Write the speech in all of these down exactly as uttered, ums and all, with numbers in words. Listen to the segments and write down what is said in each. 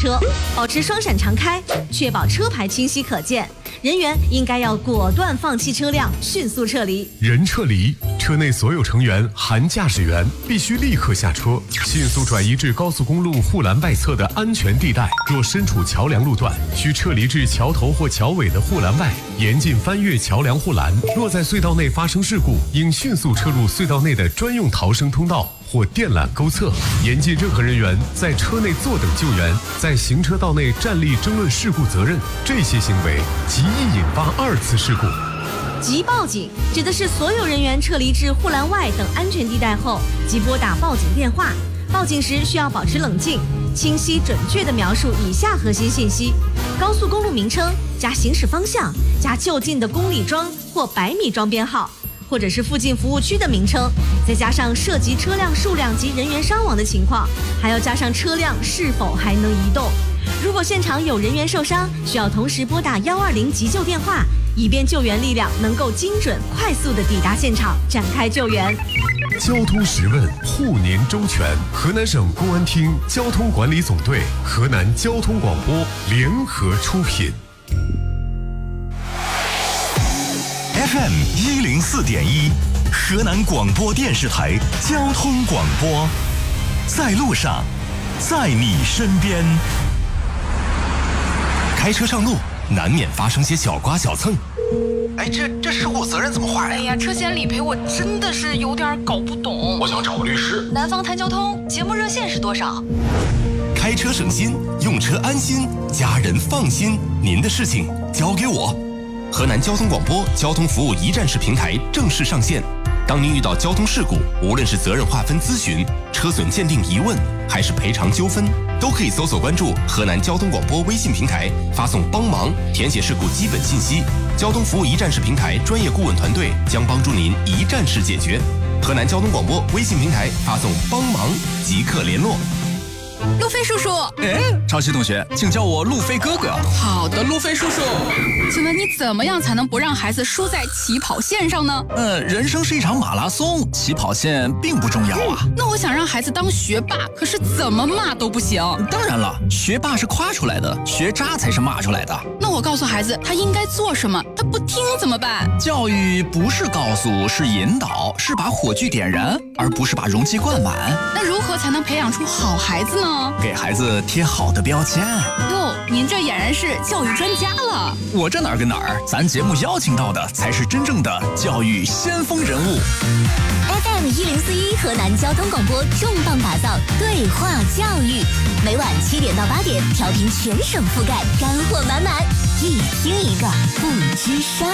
车，保持双闪常开，确保车牌清晰可见。人员应该要果断放弃车辆，迅速撤离。 人撤离，车内所有成员含驾驶员必须立刻下车，迅速转移至高速公路护栏外侧的安全地带。若身处桥梁路段，需撤离至桥头或桥尾的护栏外，严禁翻越桥梁护栏。若在隧道内发生事故，应迅速撤入隧道内的专用逃生通道或电缆沟侧，严禁任何人员在车内坐等救援，在行车道内站立争论事故责任。这些行为极易引发二次事故。 即报警指的是所有人员撤离至护栏外等安全地带后，即拨打报警电话。报警时需要保持冷静，清晰准确地描述以下核心信息：高速公路名称加行驶方向加就近的公里桩或百米桩编号，或者是附近服务区的名称，再加上涉及车辆数量及人员伤亡的情况，还要加上车辆是否还能移动。如果现场有人员受伤，需要同时拨打一二零急救电话，以便救援力量能够精准快速地抵达现场，展开救援。 交通十问，护您周全。河南省公安厅交通管理总队、河南交通广播联合出品。 F M 一零四点一，河南广播电视台交通广播，在路上，在你身边。开车上路，难免发生些小刮小蹭。 哎，这这事故责任怎么划呀？ 哎呀，车险理赔我真的是有点搞不懂。 我想找个律师。 南方谈交通节目热线是多少？ 开车省心，用车安心，家人放心。您的事情交给我。河南交通广播交通服务一站式平台正式上线。当您遇到交通事故，无论是责任划分咨询、车损鉴定疑问，还是赔偿纠纷，都可以搜索关注河南交通广播微信平台，发送帮忙，填写事故基本信息。交通服务一站式平台专业顾问团队将帮助您一站式解决。河南交通广播微信平台发送帮忙即刻联络。 路飞叔叔， 哎，朝夕同学，请叫我路飞哥哥。 好的，路飞叔叔。请问你怎么样才能不让孩子输在起跑线上呢？ 呃，人生是一场马拉松，起跑线并不重要啊。 那我想让孩子当学霸，可是怎么骂都不行。 当然了，学霸是夸出来的，学渣才是骂出来的。 那我告诉孩子他应该做什么，他不听怎么办？ 教育不是告诉，是引导，是把火炬点燃，而不是把容器灌满。 那如何才能培养出好孩子呢？ 给孩子贴好的标签。 哟，您这俨然是教育专家了。 我这哪儿跟哪儿，咱节目邀请到的才是真正的教育先锋人物。 F M 一零四一河南交通广播重磅打造对话教育，每晚七点到八点，调频全省覆盖，干货满满，一听一个不吱声。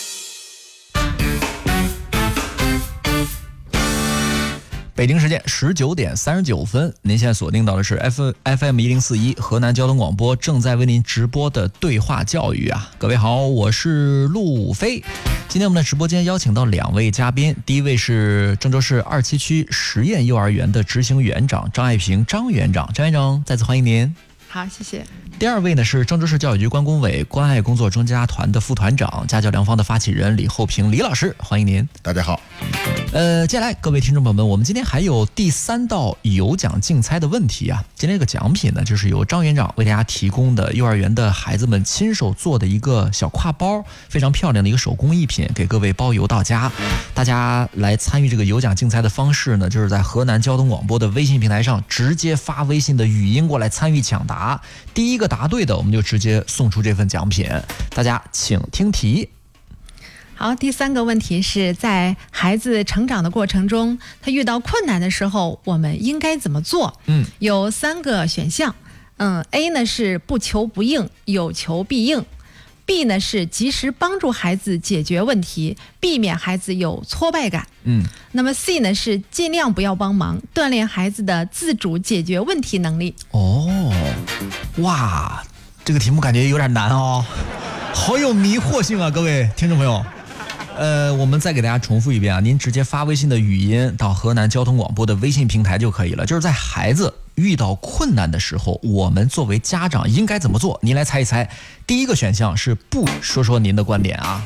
北京时间十九点三十九分，您现在锁定到的是 F F M 一零四一河南交通广播正在为您直播的对话教育啊！各位好，我是陆飞。今天我们的直播间邀请到两位嘉宾，第一位是郑州市二七区实验幼儿园的执行园长张爱萍张园长，张园长再次欢迎您。 好，谢谢。 第二位呢是郑州市教育局关工委关爱工作专家团的副团长、家教良方的发起人李厚平李老师，欢迎您。 大家好。 呃，接下来各位听众朋友们，我们今天还有第三道有奖竞猜的问题啊。今天这个奖品呢，就是由张园长为大家提供的幼儿园的孩子们亲手做的一个小挎包，非常漂亮的一个手工艺品，给各位包邮到家。大家来参与这个有奖竞猜的方式呢，就是在河南交通广播的微信平台上直接发微信的语音过来参与抢答，第一个答对的我们就直接送出这份奖品。大家请听题。 好，第三个问题是在孩子成长的过程中，他遇到困难的时候，我们应该怎么做？嗯，有三个选项。嗯 ，A 呢是不求不应，有求必应。B 呢是及时帮助孩子解决问题，避免孩子有挫败感。嗯，那么 C 呢是尽量不要帮忙，锻炼孩子的自主解决问题能力。 哦，哇，这个题目感觉有点难哦，好有迷惑性啊，各位听众朋友。呃，我们再给大家重复一遍啊，您直接发微信的语音到河南交通广播的微信平台就可以了。就是在孩子遇到困难的时候，我们作为家长应该怎么做？您来猜一猜。第一个选项是不，说说您的观点啊。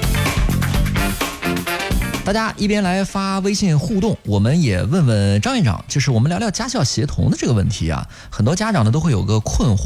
大家一边来发微信互动，我们也问问张院长，就是我们聊聊家校协同的这个问题啊。很多家长呢都会有个困惑。